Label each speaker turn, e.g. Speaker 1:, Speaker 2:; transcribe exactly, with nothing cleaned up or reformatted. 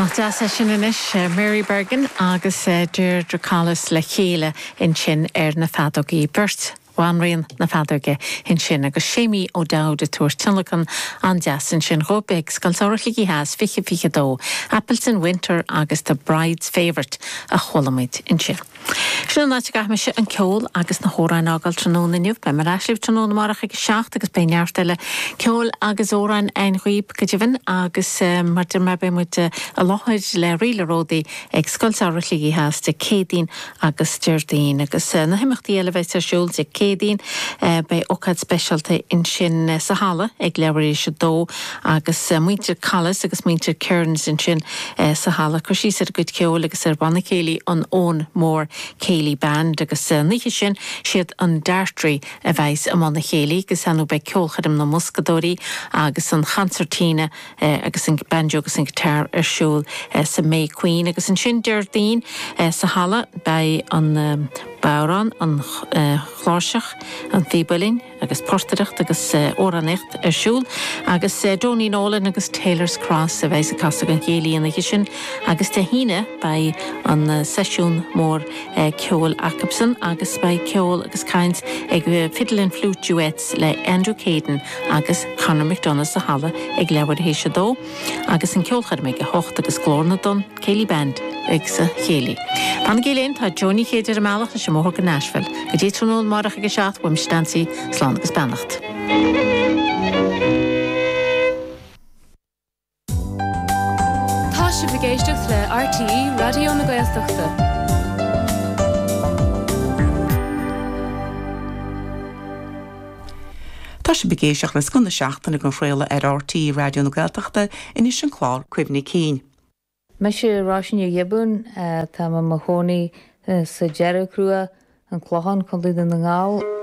Speaker 1: Tá sin inis Mary Bergen agus dúir Dracalis le chéile in sin ar na fadógaí burt. Wanraon na fadóga in sin agus sémi ó dáda túir tinlachan an deas in sin róbeg scailsárachlaigí has fiche fiche dó Appleton Winter agus the Bride's Favourite a cholamid in sin. Sin náte gaith me se an ceol agus na hórain ágal tróna niuh be mar eslib tróna marach agus seacht agus be neartile ceol agus órain ein chuib go dtíhann agus mar dir me be muid a láthid le riile ródaí ag scailsárachlaigí has de cédín agus stúrdín agus na himachtaí eile bheith siúil de cédín bei ócad specialta in sin sa hala ag leabharí se dó agus muintir calas agus muintir cairns in sin sa hala chu sí ar go ceol agus ar banna céilí an ón mór céilí band agus níhe sin siad an deartrí a bheits am an na chéilí agus anú be ceolchadam na muscadóí agus an chancertíine agus an banjo agus an gitar ar siúil sa May Queen agus an sin deirdaín sa hala bei an Báran an chláiseach an Fíbalín agus Portaireacht agus Óranecht ar siúil agus Donny Nolan agus Taylor's Cross a bheits a casa an chéilíon na sin agus de híine bei an sesiún mór ceol Acapson agus bei ceol agus caint ag fiddle and flute duets le Andrew Caden agus Conor McDonagh sa hala ag leabhar héise dó agus an ceolchad méid a hocht agus glórna don céilí band ag sa chéilí. Pan géileinn tá Johnny Chéidir amálach na mór go Nashville. Go dtí trónúil marach agus seacht bhuim stansaí slán agus beannacht.
Speaker 2: Tá si bhgéisteach le R T E Radio na Gaeltachta.
Speaker 3: Tá si bhgéisteach le scona seachtainna go fréile ar R T E Radio na Gaeltachta inis an chlár cuimhní cín.
Speaker 4: Me sé ráisina dhibún tá mo chónaí sa dearacrua an chlochan chun líad an ngáil